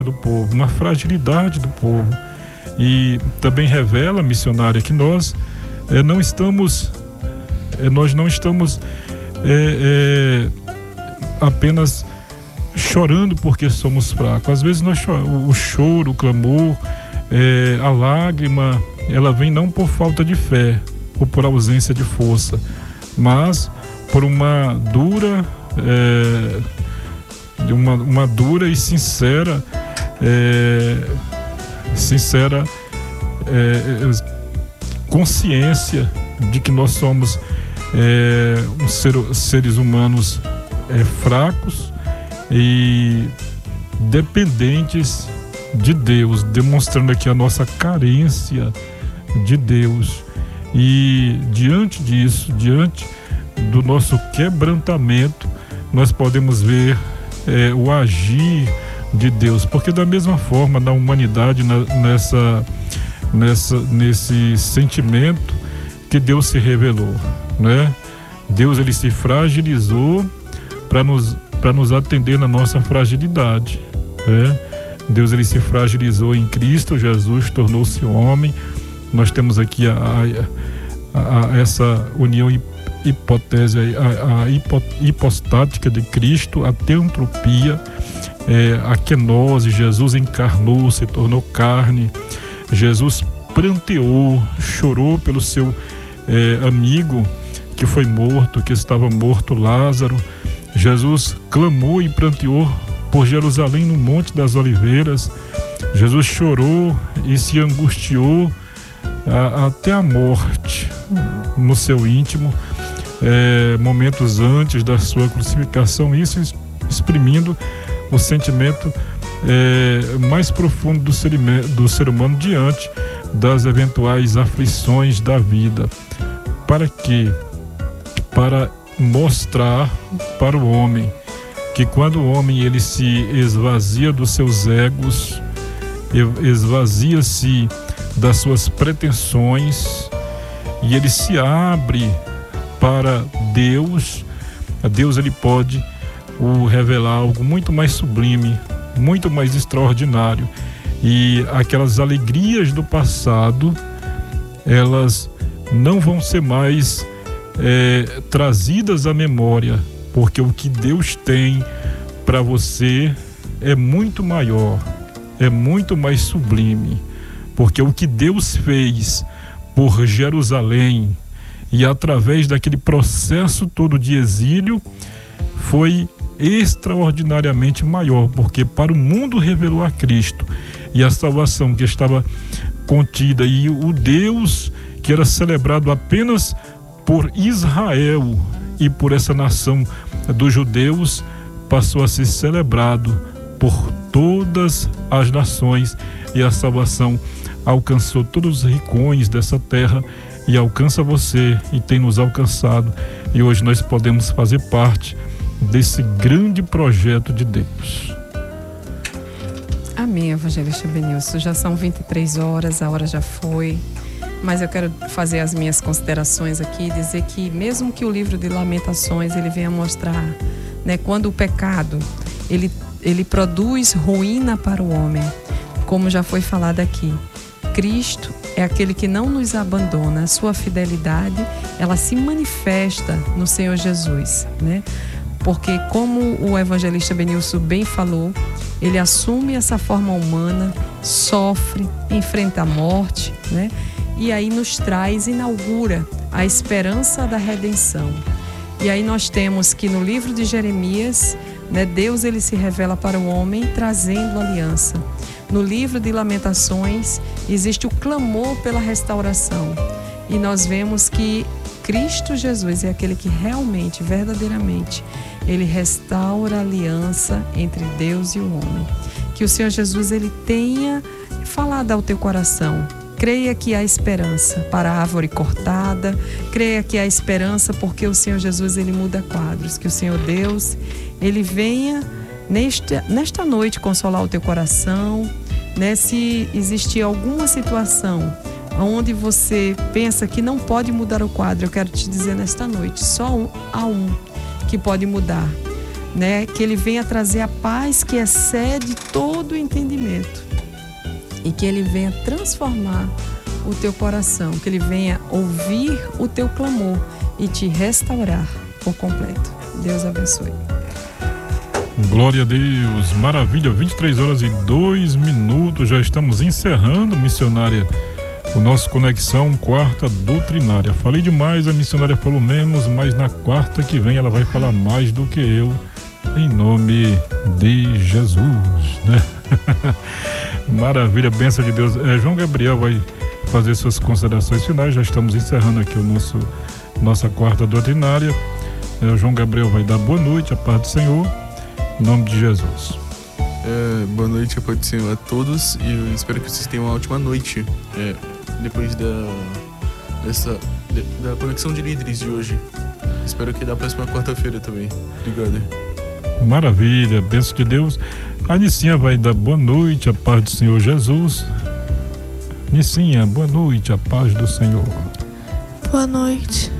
do povo, uma fragilidade do povo. E também revela, missionária, que nós não estamos apenas chorando porque somos fracos. Às vezes o choro, o clamor, a lágrima, ela vem não por falta de fé ou por ausência de força, mas por uma dura uma dura e sincera consciência de que nós somos seres humanos fracos e dependentes de Deus, demonstrando aqui a nossa carência de Deus. E diante disso, diante do nosso quebrantamento, nós podemos ver o agir de Deus, porque da mesma forma na humanidade, nesse sentimento que Deus se revelou, né? Deus, ele se fragilizou para nos atender na nossa fragilidade, né? Deus, ele se fragilizou em Cristo Jesus, tornou-se homem. Nós temos aqui essa união hipostática de Cristo, a teantropia, a kenose. Jesus encarnou, se tornou carne. Jesus pranteou, chorou pelo seu amigo que foi morto, que estava morto, Lázaro. Jesus clamou e pranteou por Jerusalém no Monte das Oliveiras. Jesus chorou e se angustiou até a morte no seu íntimo, momentos antes da sua crucificação, isso exprimindo o sentimento mais profundo do ser humano diante das eventuais aflições da vida. Para quê? Para mostrar para o homem que quando o homem ele se esvazia dos seus egos, esvazia-se das suas pretensões e ele se abre para Deus, Deus ele pode revelar algo muito mais sublime, muito mais extraordinário. E aquelas alegrias do passado, elas não vão ser mais trazidas à memória, porque o que Deus tem para você é muito maior, é muito mais sublime, porque o que Deus fez por Jerusalém e através daquele processo todo de exílio foi extraordinariamente maior, porque para o mundo revelou a Cristo e a salvação que estava contida, e o Deus que era celebrado apenas por Israel e por essa nação dos judeus passou a ser celebrado por todas as nações, e a salvação alcançou todos os rincões dessa terra e alcança você e tem nos alcançado, e hoje nós podemos fazer parte desse grande projeto de Deus. Amém, evangelista Benilson. Já são 23 horas, a hora já foi, mas eu quero fazer as minhas considerações aqui, dizer que mesmo que o livro de Lamentações ele venha mostrar, né, quando o pecado ele produz ruína para o homem, como já foi falado aqui, Cristo é aquele que não nos abandona. A sua fidelidade, ela se manifesta no Senhor Jesus, né? Porque como o evangelista Benilson bem falou, ele assume essa forma humana, sofre, enfrenta a morte, né? E aí nos traz, inaugura a esperança da redenção. E aí nós temos que no livro de Jeremias, né, Deus ele se revela para o homem trazendo aliança. No livro de Lamentações existe o clamor pela restauração. E nós vemos que Cristo Jesus é aquele que realmente, verdadeiramente, ele restaura a aliança entre Deus e o homem. Que o Senhor Jesus ele tenha falado ao teu coração. Creia que há esperança para a árvore cortada, creia que há esperança porque o Senhor Jesus ele muda quadros. Que o Senhor Deus ele venha nesta noite consolar o teu coração, né? Se existir alguma situação onde você pensa que não pode mudar o quadro, eu quero te dizer nesta noite, só há um que pode mudar. né? Que Ele venha trazer a paz que excede todo o entendimento e que Ele venha transformar o teu coração, que Ele venha ouvir o teu clamor e te restaurar por completo. Deus abençoe. Glória a Deus, maravilha, 23h02, já estamos encerrando, missionária, o nosso Conexão Quarta Doutrinária. Falei demais, a missionária falou menos, mas na quarta que vem ela vai falar mais do que eu, em nome de Jesus, né? Maravilha, bênção de Deus. João Gabriel vai fazer suas considerações finais, já estamos encerrando aqui nossa quarta doutrinária. O João Gabriel vai dar boa noite, a paz do Senhor, em nome de Jesus. Boa noite, a paz do Senhor a todos, e eu espero que vocês tenham uma ótima noite depois da conexão de líderes de hoje. Espero que da próxima quarta-feira também. Obrigado. Maravilha, bênção de Deus. A Nicinha vai dar boa noite, a paz do Senhor Jesus. Nicinha, boa noite, a paz do Senhor. Boa noite.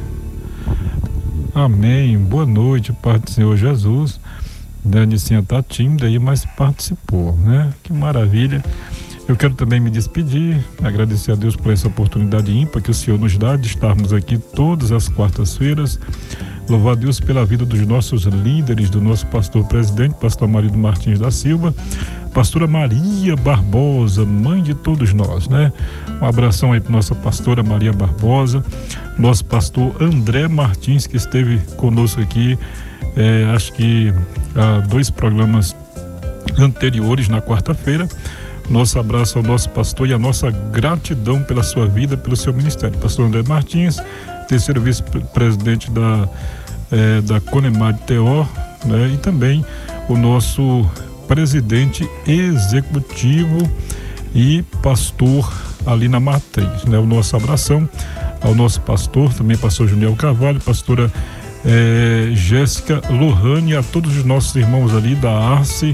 Amém, boa noite, a paz do Senhor Jesus. A Nicinha está tímida aí, mas participou, né? Que maravilha. Eu quero também me despedir, agradecer a Deus por essa oportunidade ímpar que o Senhor nos dá de estarmos aqui todas as quartas-feiras. Louvar a Deus pela vida dos nossos líderes, do nosso pastor presidente, pastor Marido Martins da Silva, pastora Maria Barbosa, mãe de todos nós, né? Um abração aí para nossa pastora Maria Barbosa, nosso pastor André Martins, que esteve conosco aqui, acho que há 2 programas anteriores, na quarta-feira. Nosso abraço ao nosso pastor e a nossa gratidão pela sua vida, pelo seu ministério. Pastor André Martins, terceiro vice-presidente da Conemad Teor, né? E também o nosso presidente executivo e pastor ali na Matriz, né? O nosso abração ao nosso pastor, também pastor Juniel Carvalho, pastora Jéssica Lohane, a todos os nossos irmãos ali da Arce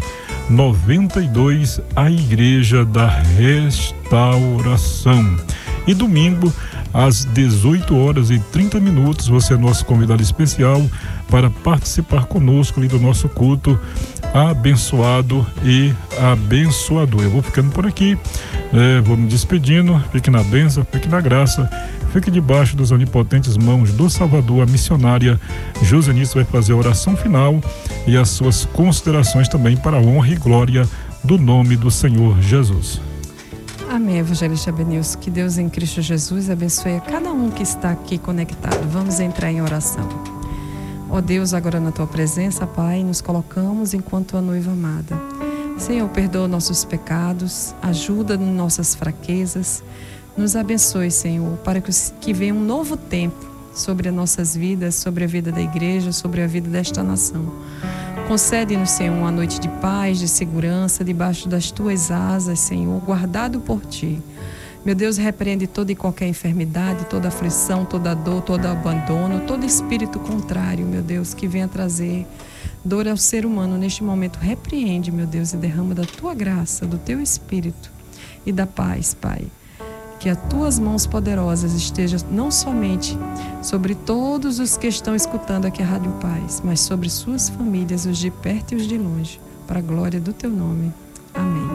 92, a Igreja da Restauração. E domingo, às 18h30, você é nosso convidado especial para participar conosco ali do nosso culto abençoado e abençoador. Eu vou ficando por aqui, vou me despedindo. Fique na bênção, fique na graça, fique debaixo das onipotentes mãos do Salvador. A missionária Josenice vai fazer a oração final e as suas considerações também para a honra e glória do nome do Senhor Jesus. Amém, evangelista Benilson. Que Deus em Cristo Jesus abençoe a cada um que está aqui conectado. Vamos entrar em oração. Ó Deus, agora na Tua presença, Pai, nos colocamos enquanto a noiva amada. Senhor, perdoa nossos pecados, ajuda nas nossas fraquezas. Nos abençoe, Senhor, para que venha um novo tempo sobre as nossas vidas, sobre a vida da igreja, sobre a vida desta nação. Concede-nos, Senhor, uma noite de paz, de segurança, debaixo das Tuas asas, Senhor, guardado por Ti. Meu Deus, repreende toda e qualquer enfermidade, toda aflição, toda dor, todo abandono, todo espírito contrário, meu Deus, que venha trazer dor ao ser humano neste momento. Repreende, meu Deus, e derrama da Tua graça, do Teu Espírito e da paz, Pai. Que as Tuas mãos poderosas estejam não somente sobre todos os que estão escutando aqui a Rádio Paz, mas sobre suas famílias, os de perto e os de longe, para a glória do Teu nome. Amém.